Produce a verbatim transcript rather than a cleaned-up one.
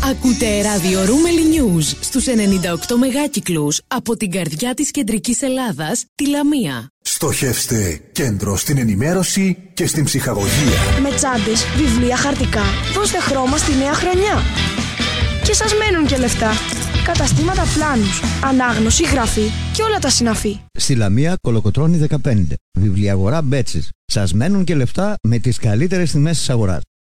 Ακούτε ραδιορούμελη News στους ενενήντα οκτώ μεγάκυκλους από την καρδιά της κεντρικής Ελλάδας, τη Λαμία. Στοχεύστε κέντρο στην ενημέρωση και στην ψυχαγωγία. Με τσάντες, βιβλία, χαρτικά. Δώστε χρώμα στη νέα χρονιά. Και σας μένουν και λεφτά. Καταστήματα πλάνους, ανάγνωση, γραφή και όλα τα συναφή. Στη Λαμία, Κολοκοτρώνη δεκαπέντε. Βιβλιαγορά Μπέτσης. Σας μένουν και λεφτά με τις καλύτερες τιμές της αγοράς.